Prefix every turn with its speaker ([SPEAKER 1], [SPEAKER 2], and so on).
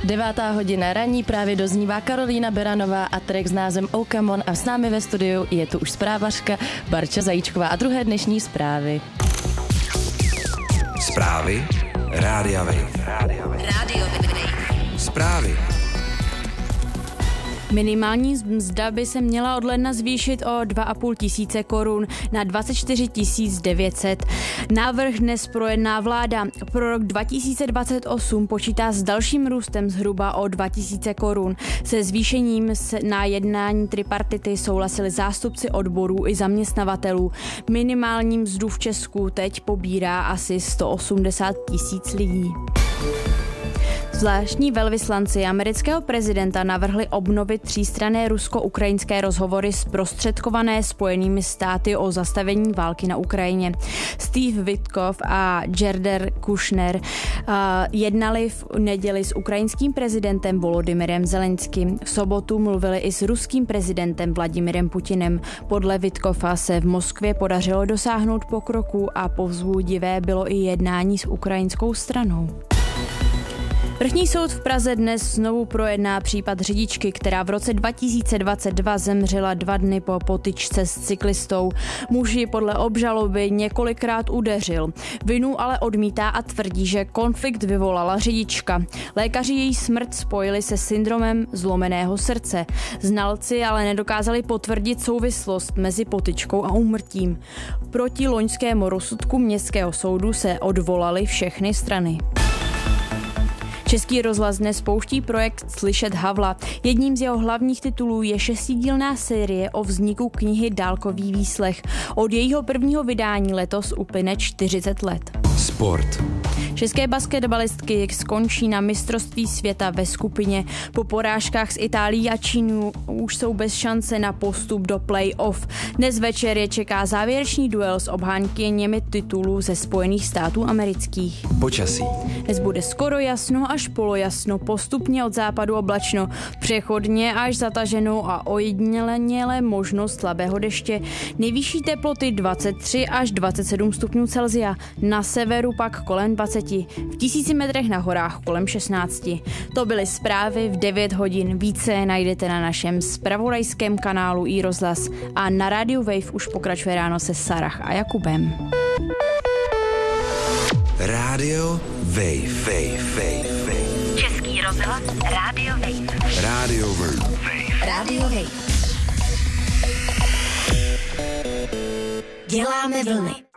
[SPEAKER 1] 9:00 ranní, právě doznívá Karolína Beranová a track s názvem Oh Come On a s námi ve studiu je tu už zprávařka Barča Zajíčková a druhé dnešní zprávy.
[SPEAKER 2] Zprávy Rádia Wave. Zprávy.
[SPEAKER 3] Minimální mzda by se měla od ledna zvýšit o 2,5 tisíce korun na 24 900. Návrh dnes projedná vláda. Pro rok 2028 počítá s dalším růstem zhruba o 2 tisíce korun. Se zvýšením na jednání tripartity souhlasili zástupci odborů i zaměstnavatelů. Minimální mzdu v Česku teď pobírá asi 180 000 lidí. Zvláštní velvyslanci amerického prezidenta navrhli obnovit třístranné rusko-ukrajinské rozhovory zprostředkované Spojenými státy o zastavení války na Ukrajině. Steve Witkoff a Jared Kushner jednali v neděli s ukrajinským prezidentem Volodymyrem Zelenským. V sobotu mluvili i s ruským prezidentem Vladimirem Putinem. Podle Witkoffa se v Moskvě podařilo dosáhnout pokroku a povzbudivé bylo i jednání s ukrajinskou stranou. Vrchní soud v Praze dnes znovu projedná případ řidičky, která v roce 2022 zemřela 2 dny po potyčce s cyklistou. Muž ji podle obžaloby několikrát udeřil. Vinu ale odmítá a tvrdí, že konflikt vyvolala řidička. Lékaři její smrt spojili se syndromem zlomeného srdce. Znalci ale nedokázali potvrdit souvislost mezi potyčkou a úmrtím. Proti loňskému rozsudku městského soudu se odvolaly všechny strany. Český rozhlas dnes pouští projekt Slyšet Havla. Jedním z jeho hlavních titulů je 6dílná série o vzniku knihy Dálkový výslech. Od jejího prvního vydání letos uplyne 40 let.
[SPEAKER 2] Sport.
[SPEAKER 3] České basketbalistky skončí na mistrovství světa ve skupině. Po porážkách s Itálií a Čínou už jsou bez šance na postup do play-off. Dnes večer je čeká závěrečný duel s obhájkyněmi titulů ze Spojených států amerických.
[SPEAKER 2] Počasí.
[SPEAKER 3] Dnes bude skoro jasno až polojasno, postupně od západu oblačno, přechodně až zataženo a ojediněle možnost slabého deště. Nejvyšší teploty 23 až 27 stupňů Celsia, na severu pak kolem 20, v 1000 metrech na horách kolem 16. To byly zprávy v 9 hodin. Více najdete na našem zpravodajském kanálu iRozhlas a na Radio Wave už pokračuje ráno se Sarah a Jakubem.
[SPEAKER 2] Radio Wave.
[SPEAKER 4] Český rozhlas Radio Wave.
[SPEAKER 2] Radio Wave.
[SPEAKER 4] Radio Wave. Děláme vlny.